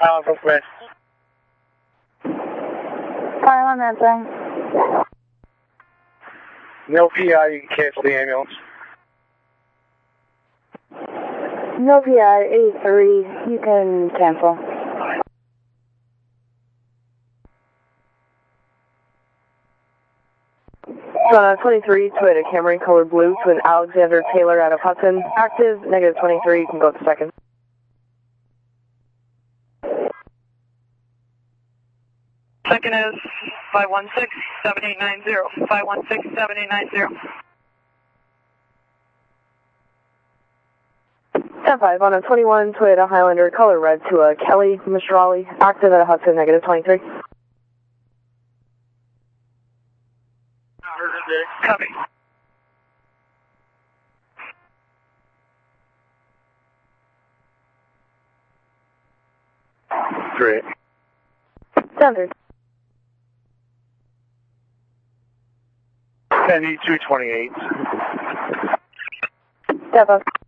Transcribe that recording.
Northwest. Fire on that thing. No PI, you can cancel the ambulance. No PI, 83, you can cancel. 23, Toyota Camry, color blue, to an Alexander Taylor out of Hudson. Active, negative 23, you can go to second. Second is 516-7890, 516-7890. 10-5 on a 21, Toyota Highlander, color red, to a Kelly, Mr. Raleigh, active at a Hudson, negative 23. Copy. Great. 10-3. 10E228. Step up.